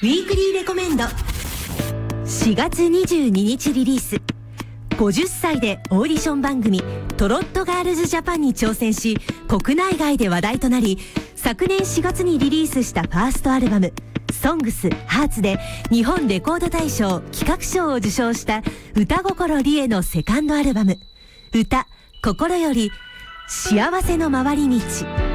ウィークリーレコメンド。4月22日リリース。50歳でオーディション番組トロットガールズジャパンに挑戦し、国内外で話題となり、昨年4月にリリースしたファーストアルバムSONGS HEARTSで日本レコード大賞企画賞を受賞した歌心理恵のセカンドアルバム歌心より幸せの回り道。